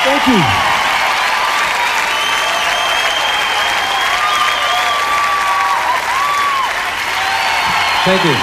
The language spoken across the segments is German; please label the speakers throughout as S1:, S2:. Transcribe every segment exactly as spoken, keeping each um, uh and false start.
S1: Thank you. Thank you.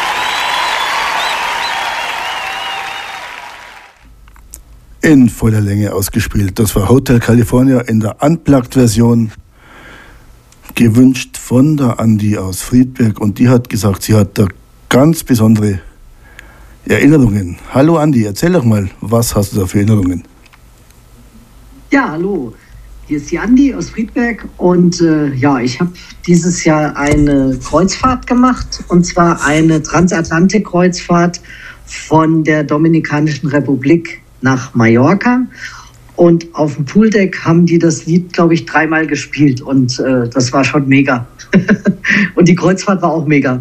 S2: In voller Länge ausgespielt. Das war Hotel California in der Unplugged-Version, gewünscht von der Andi aus Friedberg. Und die hat gesagt, sie hat da ganz besondere Erinnerungen. Hallo Andi, erzähl doch mal, was hast du da für Erinnerungen?
S3: Ja, hallo. Hier ist die Andi aus Friedberg und äh, ja, ich habe dieses Jahr eine Kreuzfahrt gemacht, und zwar eine Transatlantik-Kreuzfahrt von der Dominikanischen Republik nach Mallorca, und auf dem Pooldeck haben die das Lied, glaube ich, dreimal gespielt, und äh, das war schon mega. Und die Kreuzfahrt war auch mega.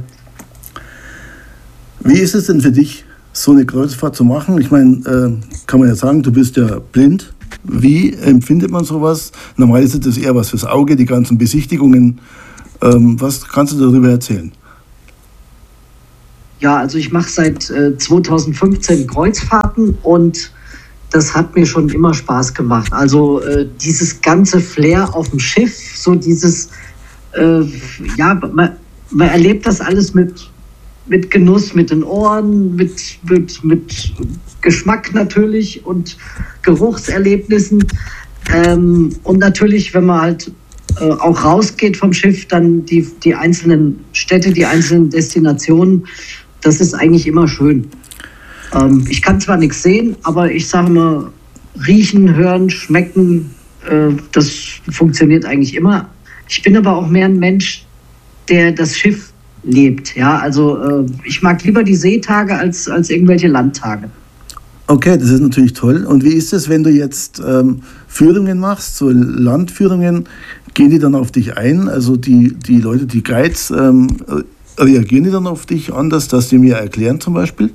S2: Wie ist es denn für dich, so eine Kreuzfahrt zu machen? Ich meine, äh, kann man ja sagen, du bist ja blind. Wie empfindet man sowas? Normal ist das eher was fürs Auge, die ganzen Besichtigungen. Ähm, was kannst du darüber erzählen?
S3: Ja, also ich mache seit äh, zweitausendfünfzehn Kreuzfahrten, und das hat mir schon immer Spaß gemacht. Also äh, dieses ganze Flair auf dem Schiff, so dieses, äh, ja, man, man erlebt das alles mit, mit Genuss, mit den Ohren, mit, mit, mit Geschmack natürlich und Geruchserlebnissen. Ähm, und natürlich, wenn man halt äh, auch rausgeht vom Schiff, dann die, die einzelnen Städte, die einzelnen Destinationen, das ist eigentlich immer schön. Ähm, ich kann zwar nichts sehen, aber ich sage mal, riechen, hören, schmecken, äh, das funktioniert eigentlich immer. Ich bin aber auch mehr ein Mensch, der das Schiff lebt. Ja? Also äh, ich mag lieber die Seetage als, als irgendwelche Landtage.
S2: Okay, das ist natürlich toll. Und wie ist es, wenn du jetzt ähm, Führungen machst, so Landführungen, gehen die dann auf dich ein? Also die, die Leute, die Guides, ähm, reagieren die dann auf dich anders, dass die mir erklären zum Beispiel?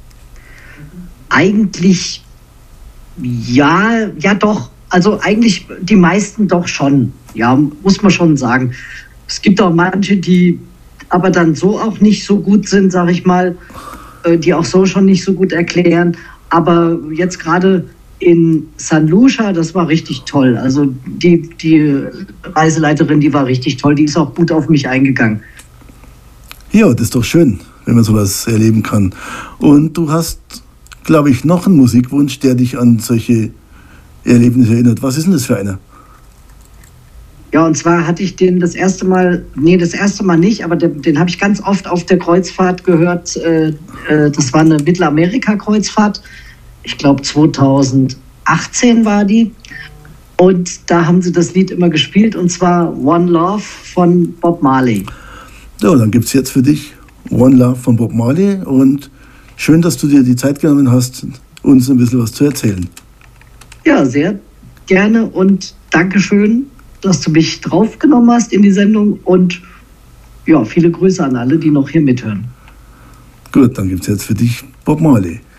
S3: Eigentlich ja, ja doch. Also eigentlich die meisten doch schon. Ja, muss man schon sagen. Es gibt auch manche, die aber dann so auch nicht so gut sind, sag ich mal, die auch so schon nicht so gut erklären. Aber jetzt gerade in San Lucia, das war richtig toll. Also die, die Reiseleiterin, die war richtig toll. Die ist auch gut auf mich eingegangen.
S2: Ja, das ist doch schön, wenn man sowas erleben kann. Und du hast, glaube ich, noch einen Musikwunsch, der dich an solche Erlebnisse erinnert. Was ist denn das für einer?
S3: Ja, und zwar hatte ich den das erste Mal, nee, das erste Mal nicht, aber den, den habe ich ganz oft auf der Kreuzfahrt gehört. Äh, äh, das war eine Mittelamerika-Kreuzfahrt. Ich glaube zweitausendachtzehn war die. Und da haben sie das Lied immer gespielt, und zwar One Love von Bob Marley.
S2: Ja, dann gibt es jetzt für dich One Love von Bob Marley, und schön, dass du dir die Zeit genommen hast, uns ein bisschen was zu erzählen.
S3: Ja, sehr gerne, und Dankeschön, dass du mich draufgenommen hast in die Sendung, und ja, viele Grüße an alle, die noch hier mithören.
S2: Gut, dann gibt es jetzt für dich Bob Marley.